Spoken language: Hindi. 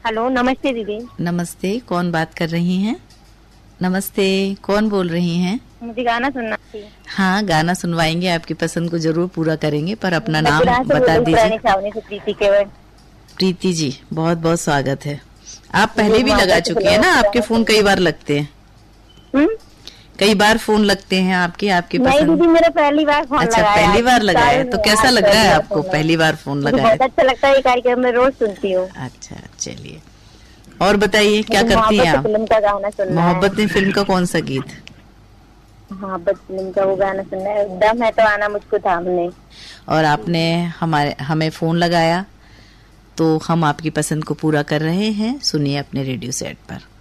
हेलो, नमस्ते दीदी। नमस्ते, कौन बात कर रही हैं? नमस्ते, कौन बोल रही हैं? मुझे गाना सुनना थी। हाँ, गाना सुनवाएंगे, आपकी पसंद को जरूर पूरा करेंगे, पर अपना नाम बगुरा से बता दीजिए। छावनी से प्रीति केवल। प्रीति जी, बहुत बहुत स्वागत है। आप पहले भी लगा चुकी हैं ना? आपके फोन कई बार लगते हैं। कई बार फोन लगते हैं आपके नहीं पसंद। दीदी, मेरा पहली बार फोन अच्छा, लगाया। पहली बार लगाया, तो कैसा लग रहा है आपको पहली बार फोन लगाया? बहुत अच्छा लगता है, ये कार्यक्रम मैं रोज सुनती हूँ। अच्छा, चलिए, और बताइए क्या करती हैं आप? फिल्म का गाना सुनना है। मोहब्बत ने फिल्म का कौन सा गीत? मोहब्बत फिल्म का वो गाना सुनना है, दम है तो आना मुझको थामने। और आपने हमें फोन लगाया, तो हम आपकी पसंद को पूरा कर रहे हैं। सुनिए अपने रेडियो सेट पर।